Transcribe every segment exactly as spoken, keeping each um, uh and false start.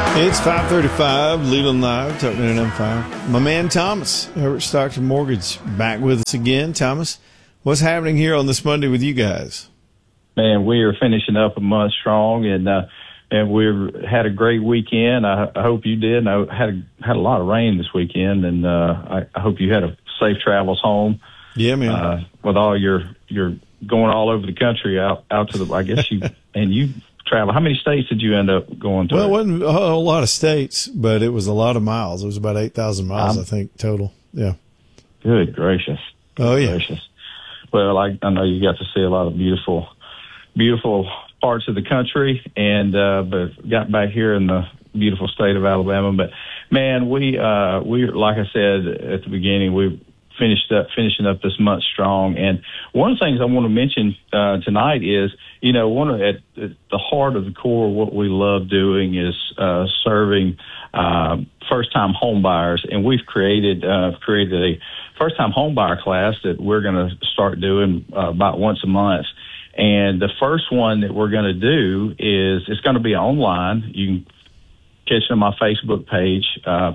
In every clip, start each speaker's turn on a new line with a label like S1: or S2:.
S1: It's five thirty-five, Leland Live, Talk ninety-nine point five. My man Thomas, Herbert Stockton Mortgage, back with us again. Thomas, what's happening here on this Monday with you guys?
S2: Man, we are finishing up a month strong, and uh, and we've had a great weekend. I, I hope you did. And I had a, had a lot of rain this weekend, and uh, I, I hope you had a safe travels home.
S1: Yeah, man.
S2: Uh, with all your your going all over the country out out to the, I guess you and you. Travel. How many states did you end up going to?
S1: Well, it wasn't a whole lot of states, but it was a lot of miles. It was about eight thousand miles, um, I think, total. Yeah.
S2: Good gracious. Good
S1: oh, yeah.
S2: Gracious. Well, I, I know you got to see a lot of beautiful, beautiful parts of the country, and uh, but got back here in the beautiful state of Alabama. But, man, we, uh, we like I said at the beginning, we finished up, finishing up this month strong. And one of the things I want to mention uh, tonight is, you know, one of at, at the heart of the core, what we love doing is uh, serving uh, first-time home buyers, and we've created uh, created a first-time home buyer class that we're going to start doing uh, about once a month. And the first one that we're going to do is it's going to be online. You can catch it on my Facebook page. Uh,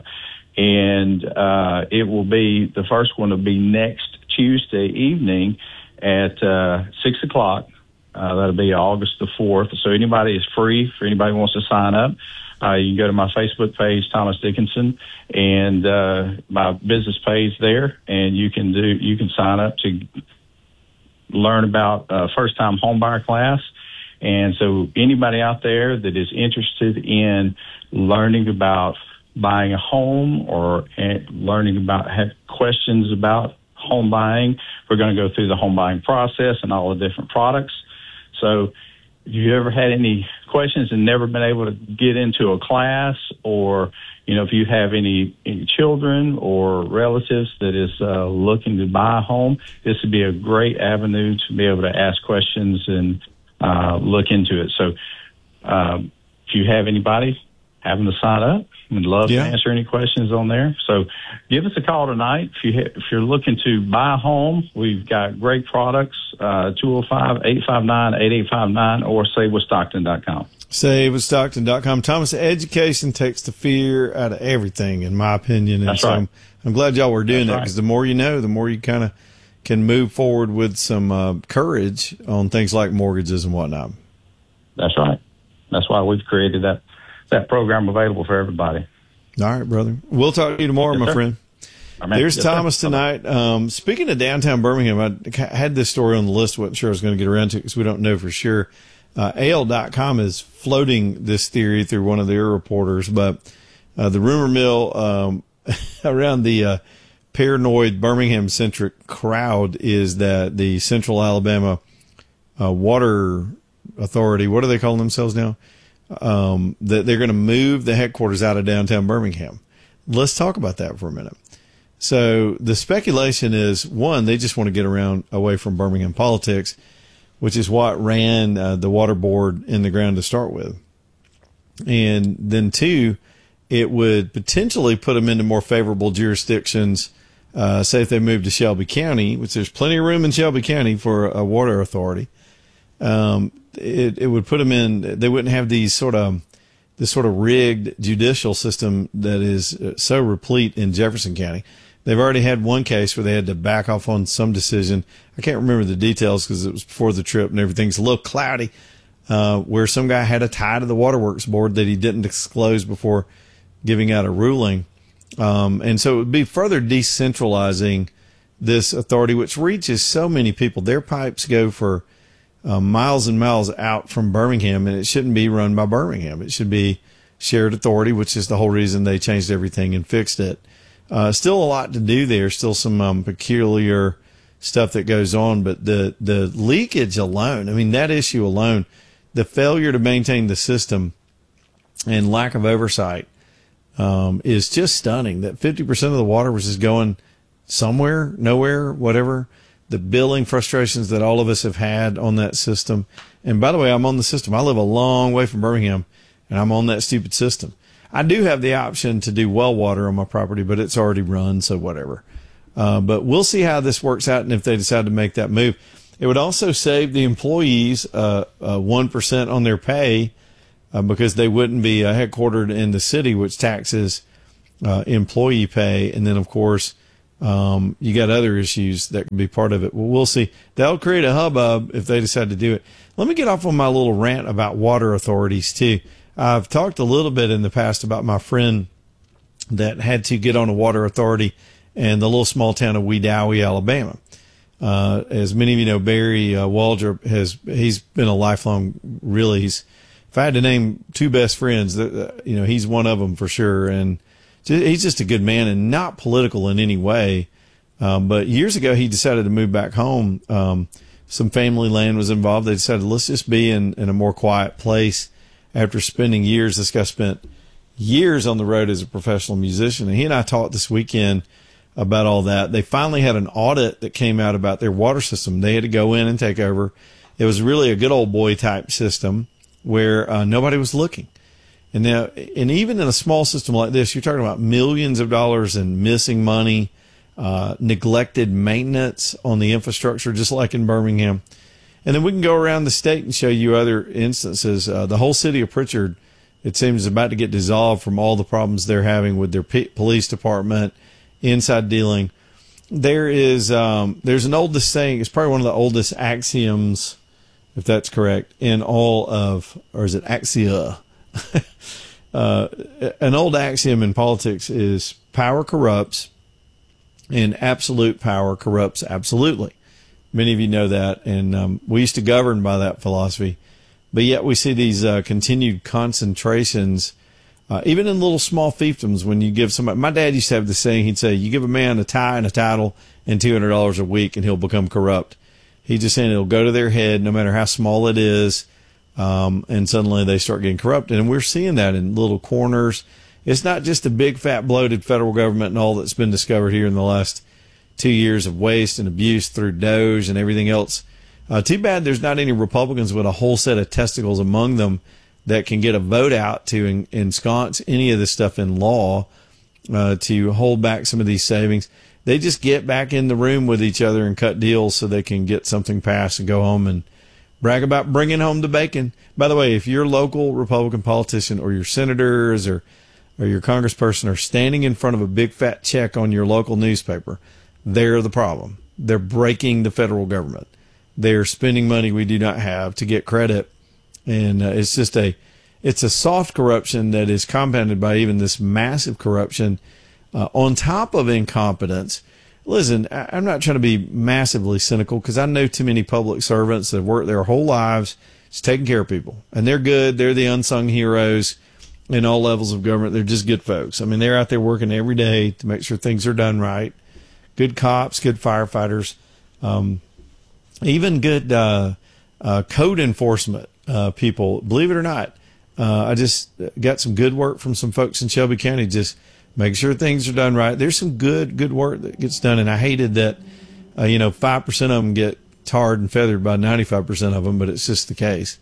S2: And uh, it will be, the first one will be next Tuesday evening at uh, six o'clock. Uh, that'll be August the fourth. So anybody is free. For anybody who wants to sign up, uh, you can go to my Facebook page, Thomas Dickinson, and uh, my business page there, and you can do you can sign up to learn about uh, first-time homebuyer class. And so anybody out there that is interested in learning about buying a home or learning about, have questions about home buying, we're going to go through the home buying process and all the different products. So if you ever had any questions and never been able to get into a class, or, you know, if you have any, any children or relatives that is uh, looking to buy a home, this would be a great avenue to be able to ask questions and uh, look into it. So um, if you have anybody, have them to sign up. We'd love yeah. to answer any questions on there. So give us a call tonight. If, you ha- if you're looking to buy a home, we've got great products, uh, two oh five, eight five nine, eight eight five nine, or save with stockton dot com.
S1: save with stockton dot com. Thomas, education takes the fear out of everything, in my opinion. And
S2: That's
S1: so
S2: right.
S1: I'm, I'm glad y'all were doing
S2: That's
S1: that, because right. the more you know, the more you kind of can move forward with some uh, courage on things like mortgages and whatnot.
S2: That's right. That's why we've created that. that program available for everybody.
S1: All right, brother. We'll talk to you tomorrow, yes, my sir. friend. There's yes, Thomas sir. tonight. Um, speaking of downtown Birmingham, I had this story on the list. Wasn't sure I was going to get around to it because we don't know for sure. Uh, A L dot com is floating this theory through one of their reporters, but uh, the rumor mill um, around the uh, paranoid Birmingham-centric crowd is that the Central Alabama uh, Water Authority, what do they call themselves now? Um, that they're going to move the headquarters out of downtown Birmingham. Let's talk about that for a minute. So the speculation is, one, they just want to get around away from Birmingham politics, which is what ran uh, the water board in the ground to start with. And then two, it would potentially put them into more favorable jurisdictions. Uh, say if they move to Shelby County, which there's plenty of room in Shelby County for a water authority. Um, It, it would put them in, they wouldn't have these sort of, this sort of rigged judicial system that is so replete in Jefferson County. They've already had one case where they had to back off on some decision. I can't remember the details because it was before the trip and everything's a little cloudy, uh, where some guy had a tie to the Waterworks board that he didn't disclose before giving out a ruling. Um, and so it would be further decentralizing this authority, which reaches so many people. Their pipes go for Uh, miles and miles out from Birmingham, and it shouldn't be run by Birmingham. It should be shared authority, which is the whole reason they changed everything and fixed it. Uh, still a lot to do there, still some um, peculiar stuff that goes on, but the, the leakage alone, I mean, that issue alone, the failure to maintain the system and lack of oversight um, is just stunning. That fifty percent of the water was just going somewhere, nowhere, whatever. The billing frustrations that all of us have had on that system. And by the way, I'm on the system. I live a long way from Birmingham, and I'm on that stupid system. I do have the option to do well water on my property, but it's already run, so whatever. Uh, but we'll see how this works out and if they decide to make that move. It would also save the employees uh, uh, one percent on their pay uh, because they wouldn't be uh, headquartered in the city, which taxes uh, employee pay. And then, of course, um, you got other issues that could be part of it. Well, we'll see. That'll create a hubbub if they decide to do it. Let me get off on my little rant about water authorities, too. I've talked a little bit in the past about my friend that had to get on a water authority in the little small town of Wedowee, Alabama. Uh, as many of you know, Barry uh, Waldrop has, he's been a lifelong, really, he's, if I had to name two best friends, uh, you know, he's one of them for sure. And he's just a good man and not political in any way. Um, but years ago, he decided to move back home. Um, some family land was involved. They decided, let's just be in, in a more quiet place. After spending years, this guy spent years on the road as a professional musician. And he and I talked this weekend about all that. They finally had an audit that came out about their water system. They had to go in and take over. It was really a good old boy type system where uh, nobody was looking. And now, and even in a small system like this, you're talking about millions of dollars in missing money, uh, neglected maintenance on the infrastructure, just like in Birmingham. And then we can go around the state and show you other instances. Uh, the whole city of Pritchard, it seems, is about to get dissolved from all the problems they're having with their p- police department, inside dealing. There is, um, there's an oldest saying, it's probably one of the oldest axioms, if that's correct, in all of, or is it axia? uh, an old axiom in politics is power corrupts and absolute power corrupts absolutely. Many of you know that, and um, we used to govern by that philosophy. But yet we see these uh, continued concentrations, uh, even in little small fiefdoms. When you give somebody, my dad used to have the saying, he'd say, you give a man a tie and a title and two hundred dollars a week and he'll become corrupt. He's just saying it'll go to their head no matter how small it is, um, and suddenly they start getting corrupted. And we're seeing that in little corners. It's not just the big, fat, bloated federal government and all that's been discovered here in the last two years of waste and abuse through Doge and everything else. Uh, too bad there's not any Republicans with a whole set of testicles among them that can get a vote out to en- ensconce any of this stuff in law, uh, to hold back some of these savings. They just get back in the room with each other and cut deals so they can get something passed and go home and brag about bringing home the bacon. By the way, if your local Republican politician or your senators or, or your congressperson are standing in front of a big fat check on your local newspaper, they're the problem. They're breaking the federal government. They're spending money we do not have to get credit. And uh, it's just a, it's a soft corruption that is compounded by even this massive corruption uh, on top of incompetence. Listen, I, I'm not trying to be massively cynical because I know too many public servants that work their whole lives just taking care of people. And they're good. They're the unsung heroes in all levels of government. They're just good folks. I mean, they're out there working every day to make sure things are done right. Good cops, good firefighters, um, even good uh, uh, code enforcement uh, people. Believe it or not, uh, I just got some good work from some folks in Shelby County. Just make sure things are done right. There's some good, good work that gets done, and I hated that. Uh, you know, five percent of them get tarred and feathered by ninety-five percent of them, but it's just the case.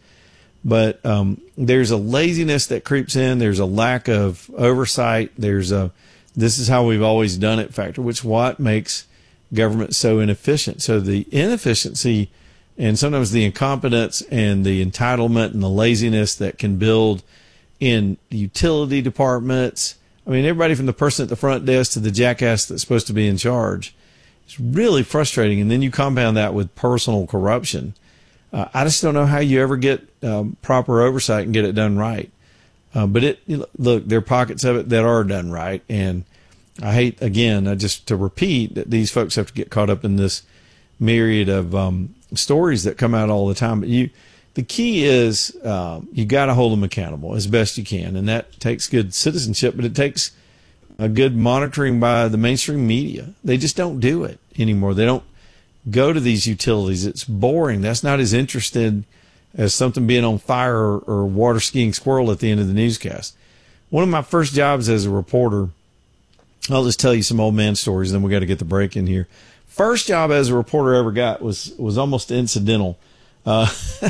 S1: But um, there's a laziness that creeps in. There's a lack of oversight. There's a this is how we've always done it factor, which what makes government so inefficient. So the inefficiency and sometimes the incompetence and the entitlement and the laziness that can build in utility departments. I mean, everybody from the person at the front desk to the jackass that's supposed to be in charge. It's really frustrating. And then you compound that with personal corruption. Uh, I just don't know how you ever get um, proper oversight and get it done right. Uh, but it, look, there are pockets of it that are done right. And I hate, again, I just to repeat that these folks have to get caught up in this myriad of um, stories that come out all the time. But you, the key is uh, you got to hold them accountable as best you can. And that takes good citizenship, but it takes a good monitoring by the mainstream media. They just don't do it anymore. They don't go to these utilities. It's boring. That's not as interested as something being on fire or, or water skiing squirrel at the end of the newscast. One of my first jobs as a reporter, I'll just tell you some old man stories, then we got to get the break in here. First job as a reporter I ever got was was almost incidental. Uh,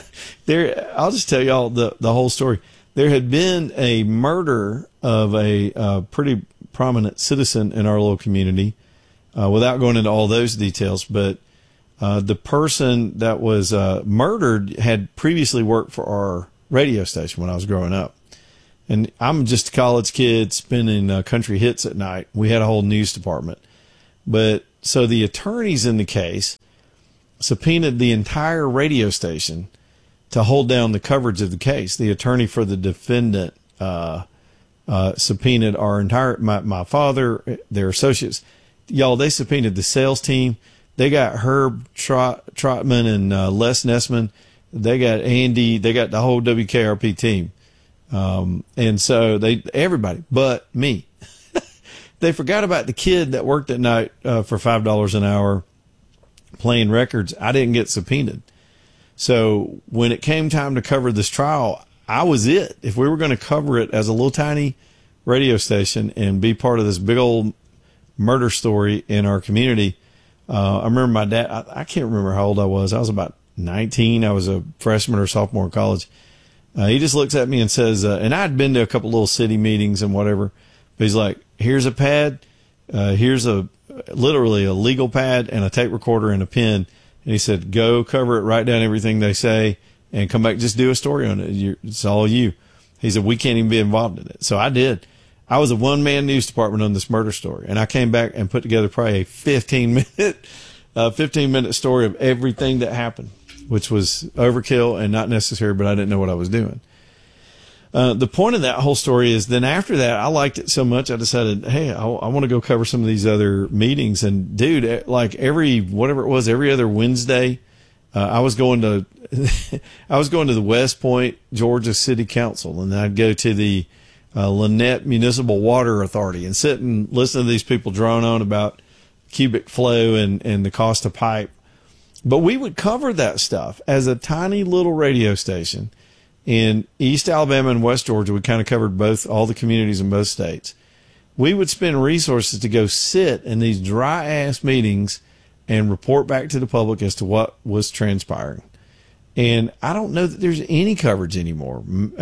S1: there, I'll just tell y'all the the whole story. There had been a murder of a uh, pretty prominent citizen in our little community, uh, without going into all those details, but Uh, the person that was uh, murdered had previously worked for our radio station when I was growing up. And I'm just a college kid spinning uh, country hits at night. We had a whole news department. But so the attorneys in the case subpoenaed the entire radio station to hold down the coverage of the case. The attorney for the defendant uh, uh, subpoenaed our entire, my, my father, their associates. Y'all, they subpoenaed the sales team. They got Herb Trot, Trotman and uh, Les Nessman. They got Andy. They got the whole W K R P team. Um, and so they, everybody but me, they forgot about the kid that worked at night uh, for five dollars an hour playing records. I didn't get subpoenaed. So when it came time to cover this trial, I was it. If we were going to cover it as a little tiny radio station and be part of this big old murder story in our community, uh, I remember my dad, I, I can't remember how old I was. I was about nineteen. I was a freshman or sophomore in college. Uh, he just looks at me and says, uh, and I'd been to a couple little city meetings and whatever, but he's like, here's a pad. Uh, here's a, literally a legal pad and a tape recorder and a pen. And he said, go cover it, write down everything they say and come back, just do a story on it. You're, it's all you. He said, we can't even be involved in it. So I did. I was a one man news department on this murder story. And I came back and put together probably a fifteen minute, uh, fifteen minute story of everything that happened, which was overkill and not necessary, but I didn't know what I was doing. Uh, the point of that whole story is then after that, I liked it so much, I decided, hey, I, I want to go cover some of these other meetings. And dude, like every, whatever it was, every other Wednesday, uh, I was going to, I was going to the West Point, Georgia City Council, and then I'd go to the uh, Lynette Municipal Water Authority and sit and listen to these people drone on about cubic flow and, and the cost of pipe. But we would cover that stuff as a tiny little radio station in East Alabama and West Georgia. We kind of covered both, all the communities in both states. We would spend resources to go sit in these dry ass meetings and report back to the public as to what was transpiring. And I don't know that there's any coverage anymore.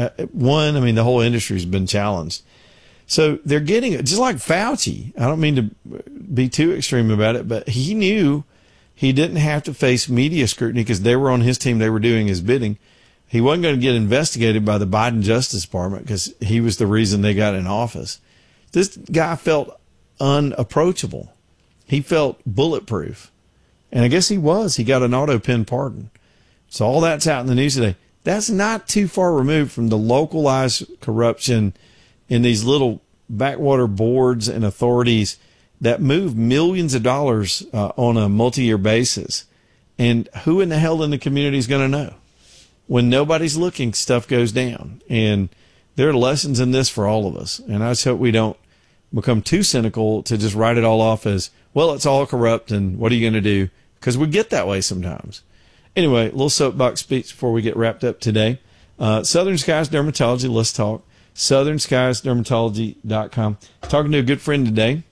S1: One, I mean, the whole industry has been challenged. So they're getting it, just like Fauci. I don't mean to be too extreme about it, but he knew he didn't have to face media scrutiny because they were on his team. They were doing his bidding. He wasn't going to get investigated by the Biden Justice Department because he was the reason they got in office. This guy felt unapproachable. He felt bulletproof. And I guess he was. He got an auto pen pardon. So all that's out in the news today. That's not too far removed from the localized corruption in these little backwater boards and authorities that move millions of dollars uh, on a multi-year basis. And who in the hell in the community is going to know? When nobody's looking, stuff goes down. And there are lessons in this for all of us. And I just hope we don't become too cynical to just write it all off as, well, it's all corrupt and what are you going to do? Because we get that way sometimes. Anyway, a little soapbox speech before we get wrapped up today. Uh, Southern Skies Dermatology, let's talk. southern skies dermatology dot com. Talking to a good friend today.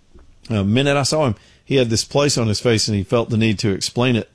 S1: The minute I saw him, he had this place on his face and he felt the need to explain it.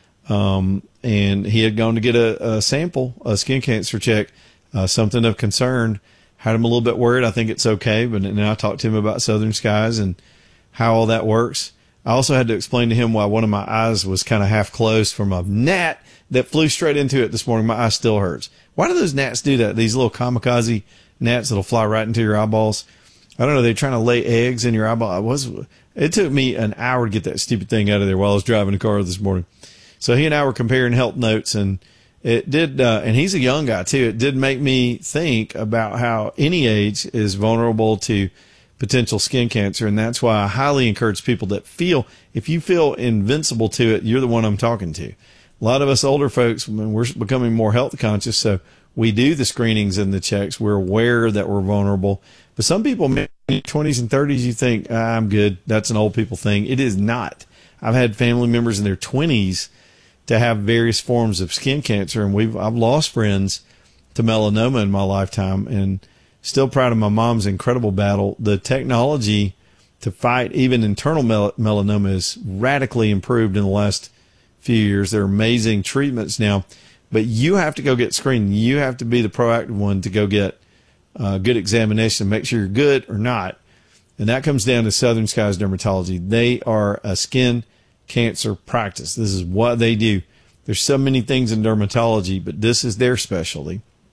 S1: Um, and he had gone to get a, a sample, a skin cancer check, uh, something of concern. Had him a little bit worried. I think it's okay. But now I talked to him about Southern Skies and how all that works. I also had to explain to him why one of my eyes was kind of half closed from a gnat that flew straight into it this morning. My eye still hurts. Why do those gnats do that? These little kamikaze gnats that'll fly right into your eyeballs. I don't know. They're trying to lay eggs in your eyeball. I was, it took me an hour to get that stupid thing out of there while I was driving the car this morning. So he and I were comparing health notes, and it did, uh, and he's a young guy too. It did make me think about how any age is vulnerable to potential skin cancer. And that's why I highly encourage people that feel, if you feel invincible to it, you're the one I'm talking to. A lot of us older folks, we're becoming more health conscious. So we do the screenings and the checks. We're aware that we're vulnerable. But some people, in their twenties and thirties, you think, ah, I'm good. That's an old people thing. It is not. I've had family members in their twenties to have various forms of skin cancer, and we've I've lost friends to melanoma in my lifetime, and still proud of my mom's incredible battle. The technology to fight even internal mel- melanoma is radically improved in the last few years. There are amazing treatments now, but you have to go get screened. You have to be the proactive one to go get a good examination, make sure you're good or not. And that comes down to Southern Skies Dermatology. They are a skin cancer practice. This is what they do. There's so many things in dermatology, but this is their specialty.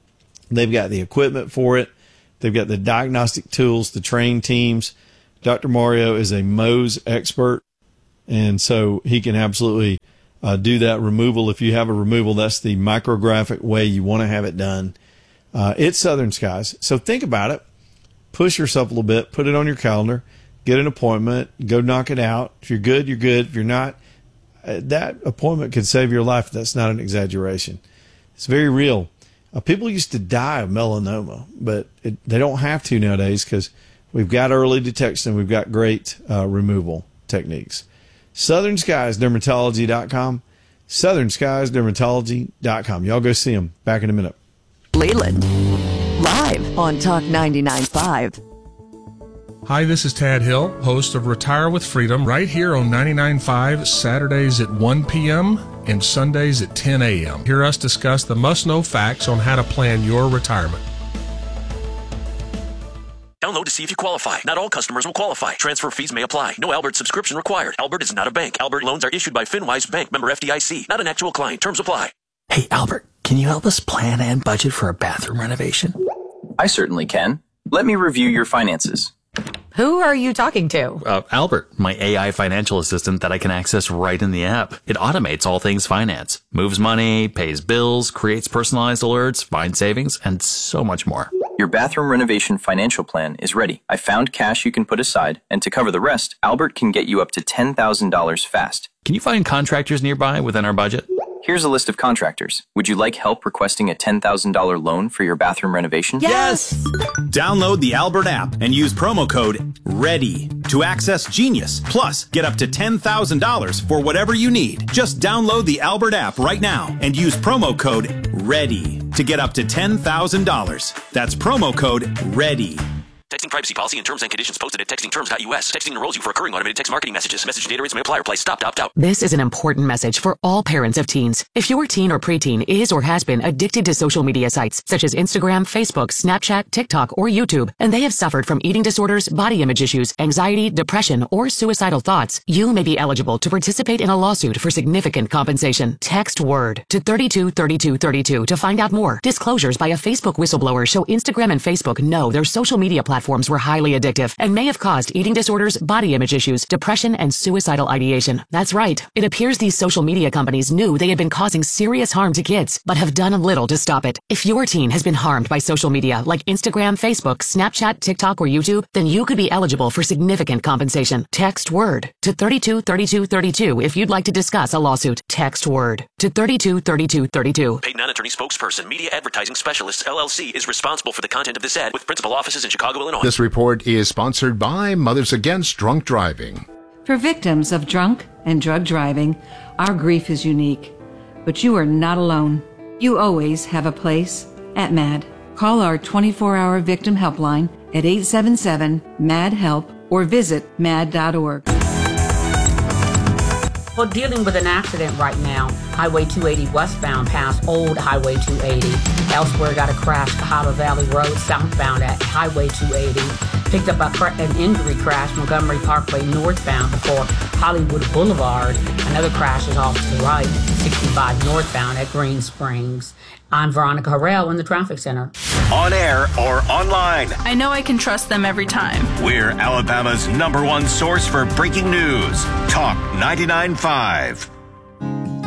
S1: They've got the equipment for it. They've got the diagnostic tools, the trained teams. Doctor Mario is a Mohs expert, and so he can absolutely uh, do that removal. If you have a removal, that's the micrographic way you want to have it done. Uh, it's Southern Skies. So think about it. Push yourself a little bit. Put it on your calendar. Get an appointment. Go knock it out. If you're good, you're good. If you're not, uh, that appointment could save your life. That's not an exaggeration. It's very real. Uh, people used to die of melanoma, but it, they don't have to nowadays because we've got early detection. We've got great uh, removal techniques. Southern Skies Dermatology dot com. Southern Skies Dermatology dot com. Y'all go see them. Back in a minute.
S3: Leland, live on Talk ninety-nine point five.
S4: Hi, this is Tad Hill, host of Retire with Freedom, right here on ninety-nine point five, Saturdays at one p.m. and Sundays at ten a.m. Hear us discuss the must-know facts on how to plan your retirement.
S5: Download to see if you qualify. Not all customers will qualify. Transfer fees may apply. No Albert subscription required. Albert is not a bank. Albert loans are issued by FinWise Bank, member F D I C. Not an actual client. Terms apply.
S6: Hey, Albert, can you help us plan and budget for a bathroom renovation?
S7: I certainly can. Let me review your finances.
S8: Who are you talking to?
S6: Uh, Albert, my A I financial assistant that I can access right in the app. It automates all things finance, moves money, pays bills, creates personalized alerts, finds savings, and so much more.
S7: Your bathroom renovation financial plan is ready. I found cash you can put aside, and to cover the rest, Albert can get you up to ten thousand dollars fast.
S6: Can you find contractors nearby within our budget?
S7: Here's a list of contractors. Would you like help requesting a ten thousand dollars loan for your bathroom renovation?
S8: Yes!
S9: Download the Albert app and use promo code READY to access Genius. Plus, get up to ten thousand dollars for whatever you need. Just download the Albert app right now and use promo code READY to get up to ten thousand dollars. That's promo code READY.
S5: Texting privacy policy and terms and conditions posted at texting terms dot U S. Texting enrolls you for recurring automated text marketing messages. Message data rates may apply. Reply stop to opt out.
S10: This is an important message for all parents of teens. If your teen or preteen is or has been addicted to social media sites such as Instagram, Facebook, Snapchat, TikTok, or YouTube, and they have suffered from eating disorders, body image issues, anxiety, depression, or suicidal thoughts, you may be eligible to participate in a lawsuit for significant compensation. Text WORD to thirty-two thirty-two thirty-two to find out more. Disclosures by a Facebook whistleblower show Instagram and Facebook know their social media platforms were highly addictive and may have caused eating disorders, body image issues, depression, and suicidal ideation. That's right. It appears these social media companies knew they had been causing serious harm to kids, but have done little to stop it. If your teen has been harmed by social media like Instagram, Facebook, Snapchat, TikTok, or YouTube, then you could be eligible for significant compensation. Text WORD to thirty-two thirty-two thirty-two if you'd like to discuss a lawsuit. Text WORD to thirty-two thirty-two thirty-two.
S5: Paid non-attorney spokesperson, Media Advertising Specialists, L L C, is responsible for the content of this ad with principal offices in Chicago, Illinois.
S11: This report is sponsored by Mothers Against Drunk Driving.
S12: For victims of drunk and drug driving, our grief is unique. But you are not alone. You always have a place at MAD. Call our twenty-four hour victim helpline at eight seven seven M A D HELP or visit mad dot org.
S13: Well, dealing with an accident right now. Highway two eighty westbound past Old Highway two eighty. Elsewhere got a crash Cahaba Valley Road southbound at Highway two eighty. Picked up a cra- an injury crash Montgomery Parkway northbound before Hollywood Boulevard. Another crash is off to the right, sixty-five northbound at Green Springs. I'm Veronica Harrell in the Traffic Center.
S14: On air or online.
S15: I know I can trust them every time.
S14: We're Alabama's number one source for breaking news. Talk ninety-nine point five.